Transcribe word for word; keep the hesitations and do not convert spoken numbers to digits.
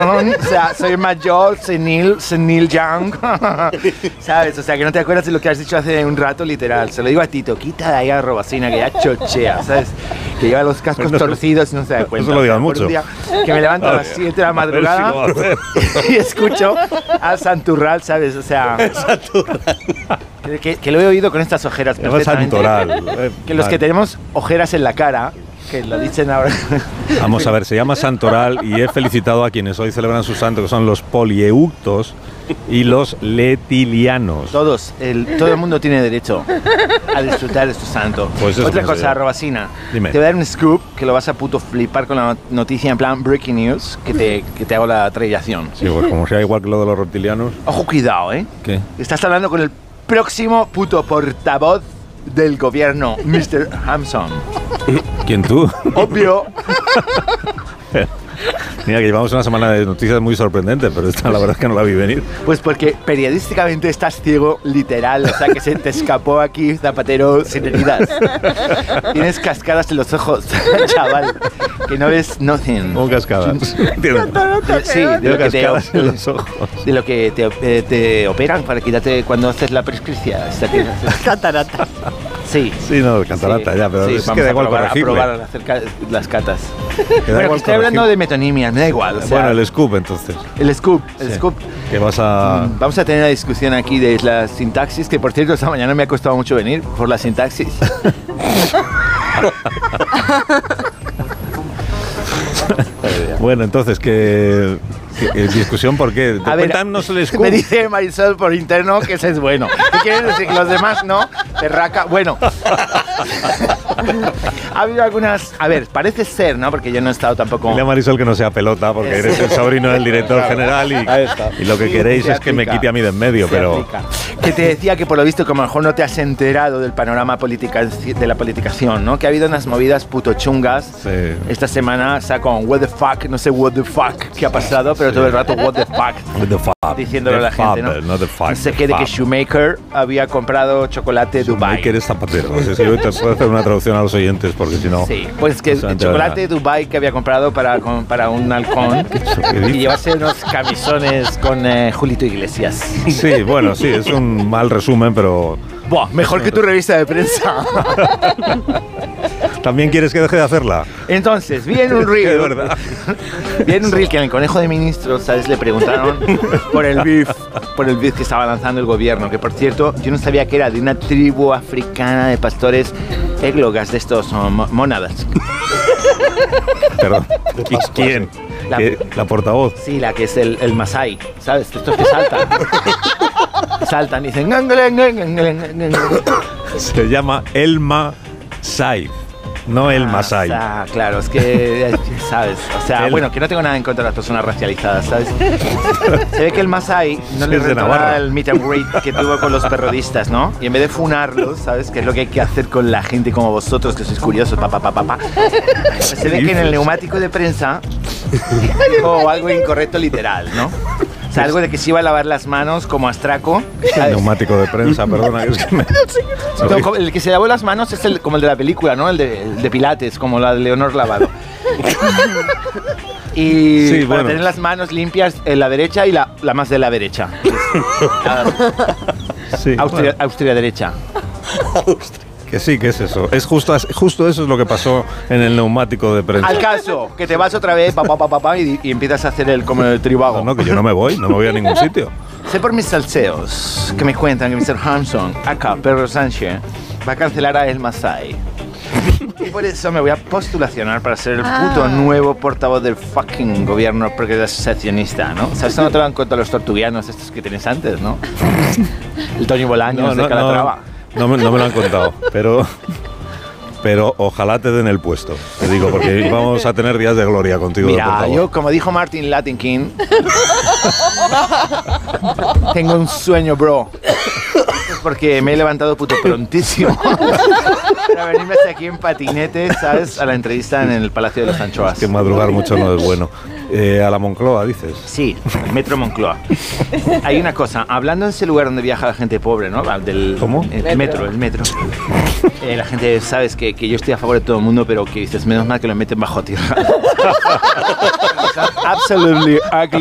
O sea, soy mayor, senil, senil young. ¿Sabes? O sea, que no te acuerdas de lo que has dicho hace un rato, literal. Se lo digo a Tito, quita de ahí a Robacina, que ya chochea, ¿sabes? Que lleva los cascos Bueno, torcidos y no se da cuenta. No se lo digas Por mucho. un día que me levanto a las siete de la madrugada y escucho a Santurral, ¿sabes? O sea... Que, que lo he oído con estas ojeras perfectamente. Santoral. Que los que tenemos ojeras en la cara, que lo dicen ahora. Vamos a ver, se llama Santoral y he felicitado a quienes hoy celebran su santo, que son los polieuctos y los letilianos. Todos, el, todo el mundo tiene derecho a disfrutar de su santo. Pues eso Otra no cosa, sé. Robacina. Dime. Te voy a dar un scoop que lo vas a puto flipar con la noticia en plan breaking news, que te, que te hago la trayación. Sí, pues como sea igual que lo de los reptilianos. Ojo, cuidado, ¿eh? ¿Qué? Estás hablando con el próximo puto portavoz del gobierno, mister Hamson. ¿Quién tú? Obvio. Mira, que llevamos una semana de noticias muy sorprendentes, pero esta la verdad es que no la vi venir. Pues porque periodísticamente estás ciego, literal, o sea que se te escapó aquí, Zapatero, sin heridas. Tienes cascadas en los ojos, chaval, que no ves nothing. ¿Cómo cascadas? Sí, de lo que te, cascadas en los ojos. de lo que te, eh, te operan para quitarte cuando haces la prescripción. Catarata. Sí. Sí, no, catarata Sí, ya, pero sí, es vamos que da a igual probar, a corregible. probar a hacer ca- las catas. Que da Bueno, que igual estoy hablando corregible. de metonimia, me da igual. O sea, Bueno, el scoop entonces. el scoop, el Sí. scoop. Que vas a... Mm, Vamos a tener una discusión aquí de la sintaxis, que por cierto esta mañana me ha costado mucho venir por la sintaxis. Bueno, entonces, que... que- que discusión, ¿por qué? A ver, Cuéntanos el scoop. me dice Marisol por interno que ese es bueno. ¿Qué quieres decir? Que los demás no. Terraca. Bueno. Ha habido algunas... A ver, parece ser, ¿no? Porque yo no he estado tampoco... Dile a Marisol que no sea pelota, porque eres el sobrino del director general y, Ahí está. y lo que Sí, queréis se es que me aplica. quite a mí de en medio, Se pero... aplica. Que te decía que por lo visto, como a lo mejor no te has enterado del panorama politica, de la politicación, ¿no? Que ha habido unas movidas puto chungas. Sí. Esta semana saca con what the fuck, no sé what the fuck qué ha pasado, pero todo el rato what the fuck. With the fab. Diciéndole The a la gente, fab, ¿no? not the fuck, No sé the qué, de que fab. Shoemaker había comprado chocolate Dubai. Shoemaker es zapatero. O sea, si yo te puedo hacer una traducción a los oyentes, porque si no... Sí, pues que no se el entera chocolate Dubai que había comprado para, con- para un halcón qué y dices? llevarse unos camisones con eh, Julito Iglesias. Sí, bueno, sí, es un mal resumen, pero... Buah, mejor que tu revista de prensa. ¿También quieres que deje de hacerla? Entonces, vi en un De reel, verdad. vi en un reel que en el Conejo de Ministros, ¿sabes? Le preguntaron por el beef, por el beef que estaba lanzando el gobierno, que por cierto, yo no sabía que era de una tribu africana de pastores églogas de estos oh, mo- mónadas. Perdón. ¿Y quién? La- ¿Qué? ¿La portavoz? Sí, la que es el, el Masai, ¿sabes? Estos que saltan. Saltan y dicen... "Gang, gang, gang, gang, gang, gang". Se llama Elma Saif, no el Ah, Masai. O sea, claro, es que, eh, ¿sabes? O sea, El- bueno, que no tengo nada en contra de las personas racializadas, ¿sabes? Se ve que el Masai no le Es de rentó Navarra. nada el meet and greet que tuvo con los perrodistas, ¿no? Y en vez de funarlos, ¿sabes? Que es lo que hay que hacer con la gente como vosotros, que sois curiosos, pa, pa, pa, pa, pa. Se ve que en el neumático de prensa dijo algo incorrecto literal, ¿no? O sea, algo de que se iba a lavar las manos como astraco. El ¿sabes? neumático de prensa, perdona. Que es que me... No, como- el que se lavó las manos es el, como el de la película, ¿no? El de, el de Pilates, como la de Leonor Lavado. Y Sí, para bueno. tener las manos limpias en la derecha y la, la más de la derecha. Sí, Austria, bueno, Austria derecha. que sí, que es eso. Es justo, justo eso es lo que pasó en el neumático de prensa. Al caso, que te vas otra vez pa, pa, pa, pa, pa, y, y empiezas a hacer el como el tribago. No, no, que yo no me voy, no me voy a ningún sitio. Sé por mis salseos que me cuentan que mister Hanson, acá, Pedro Sánchez, va a cancelar a El Masai. Y por eso me voy a postulacionar para ser el puto Ah. nuevo portavoz del fucking gobierno progresionista, ¿no? ¿Sabes que no te van contra los tortuguianos estos que tienes antes, no? El Tony Bolaños de Calatrava. no, me, no me lo han contado, pero, pero ojalá te den el puesto. Te digo, porque vamos a tener días de gloria contigo. de Mira, portavoz. yo, como dijo Martin Latin King, tengo un sueño, bro. porque me he levantado puto prontísimo para venirme hasta aquí en patinete, ¿sabes? A la entrevista en el Palacio de los Anchoas. Que madrugar mucho no es bueno. Eh, a la Moncloa, dices. Sí, Metro Moncloa. Hay una cosa, hablando de ese lugar donde viaja la gente pobre, ¿no? Del, ¿Cómo? El metro, el metro. Eh, la gente, sabes que, que yo estoy a favor de todo el mundo, pero que dices, menos mal que lo meten bajo tierra. Absolutely ugly.